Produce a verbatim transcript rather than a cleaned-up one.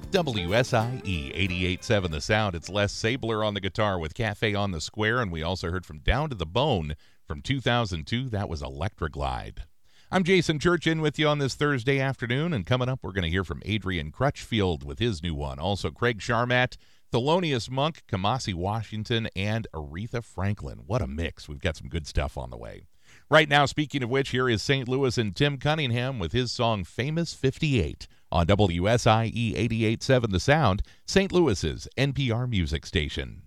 W S I E eighty-eight point seven The Sound. It's Les Sabler on the guitar with Cafe on the Square, and we also heard from Down to the Bone from two thousand two. That was Electroglide. I'm Jason Church in with you on this Thursday afternoon, and coming up, we're going to hear from Adrian Crutchfield with his new one. Also, Craig Charmat, Thelonious Monk, Kamasi Washington, and Aretha Franklin. What a mix. We've got some good stuff on the way. Right now, speaking of which, here is Saint Louis and Tim Cunningham with his song Famous fifty-eight on W S I E eighty-eight point seven The Sound, Saint Louis's N P R music station.